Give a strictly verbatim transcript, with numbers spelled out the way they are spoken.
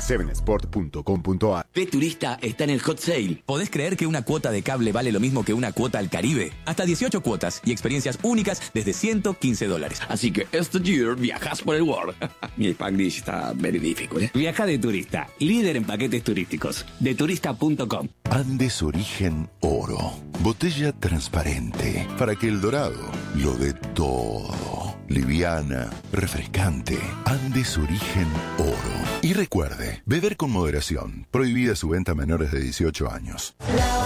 seven sport punto com punto a r. P Turista está en el hot sale. ¿Podés creer que una cuota de cable vale lo mismo que una cuota al Caribe? Hasta dieciocho cuotas y experiencias únicas desde ciento quince dólares. Así que este year viajas por el world. Mi Spanglish está very difficult, ¿eh? Viaja de turista, líder en paquetes turísticos. de turista punto com. Andes Origen Oro. Botella transparente para que el dorado lo dé todo. Liviana, refrescante. Andes Origen Oro. Y recuerde, beber con moderación. Prohibida su venta a menores de dieciocho años. La